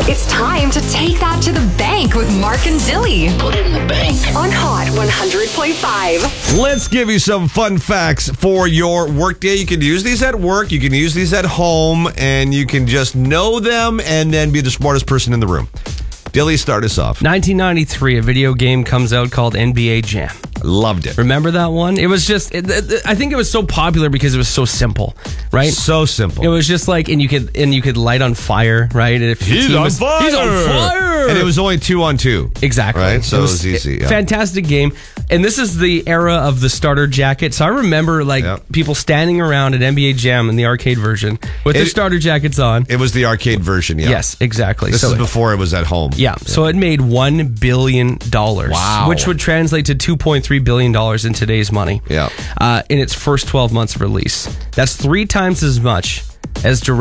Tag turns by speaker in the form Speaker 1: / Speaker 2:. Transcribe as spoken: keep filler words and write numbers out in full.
Speaker 1: It's time to take that to the bank with Mark and Dilly.
Speaker 2: Put it in the bank.
Speaker 1: On Hot one hundred point five.
Speaker 3: Let's give you some fun facts for your workday. You can use these at work, you can use these at home, and you can just know them and then be the smartest person in the room. Dilly, start us off.
Speaker 4: nineteen ninety-three, a video game comes out called N B A Jam.
Speaker 3: Loved it.
Speaker 4: Remember that one? It was just, it, it, I think it was so popular because it was so simple, right?
Speaker 3: So simple.
Speaker 4: It was just like, and you could and you could light on fire, right? And if your
Speaker 3: He's
Speaker 4: team
Speaker 3: on
Speaker 4: was-
Speaker 3: fire!
Speaker 4: He's on fire!
Speaker 3: And it was only two on two.
Speaker 4: Exactly.
Speaker 3: Right? So it was,
Speaker 4: a
Speaker 3: easy. Yeah.
Speaker 4: Fantastic game. And this is the era of the starter jacket. So I remember like
Speaker 3: Yep.
Speaker 4: people standing around at N B A Jam in the arcade version with their
Speaker 3: It-
Speaker 4: starter jackets on.
Speaker 3: It was the arcade version, yeah.
Speaker 4: Yes, exactly.
Speaker 3: This
Speaker 4: so
Speaker 3: is
Speaker 4: it-
Speaker 3: before it was at home.
Speaker 4: Yeah, so it made one billion dollars.
Speaker 3: Wow.
Speaker 4: Which would translate to two point three billion dollars in today's money.
Speaker 3: Yeah.
Speaker 4: Uh, in its first twelve months of release. That's three times as much as Jurassic